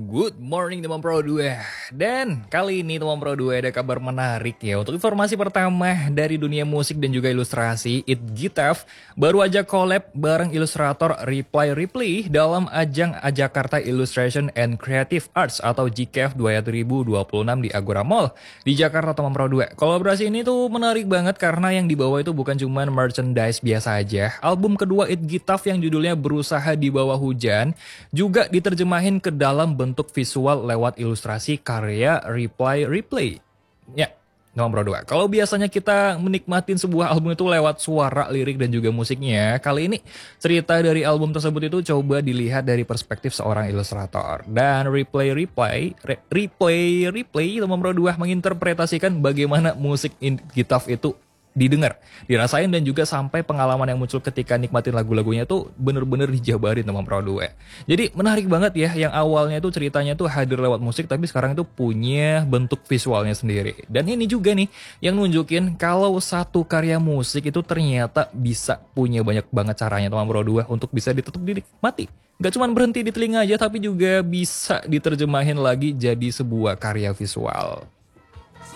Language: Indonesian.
Good morning teman Pro 2. Dan kali ini teman Pro 2 ada kabar menarik ya. Untuk informasi pertama dari dunia musik dan juga ilustrasi, It Gitaf baru aja collab bareng ilustrator Reply Ripley dalam ajang Jakarta Illustration and Creative Arts atau GCAF 2026 di Agora Mall di Jakarta teman Pro 2. Kolaborasi ini tuh menarik banget karena yang dibawa itu bukan cuma merchandise biasa aja. Album kedua It Gitaf yang judulnya Berusaha di Bawah Hujan juga diterjemahin ke dalam bentuk visual lewat ilustrasi karya Reply Ripley. Ya, Nomor Pro 2. Kalau biasanya kita menikmatin sebuah album itu lewat suara, lirik, dan juga musiknya, kali ini cerita dari album tersebut itu coba dilihat dari perspektif seorang ilustrator. Dan Reply Nomor Pro 2 menginterpretasikan bagaimana musik Gitaf itu didengar, dirasain, dan juga sampai pengalaman yang muncul ketika nikmatin lagu-lagunya tuh bener-bener dijabarin teman Pro 2. Jadi menarik banget ya, yang awalnya tuh ceritanya tuh hadir lewat musik tapi sekarang itu punya bentuk visualnya sendiri. Dan ini juga nih yang nunjukin kalau satu karya musik itu ternyata bisa punya banyak banget caranya teman Pro 2 untuk bisa tetap dinikmati. Gak cuma berhenti di telinga aja tapi juga bisa diterjemahin lagi jadi sebuah karya visual.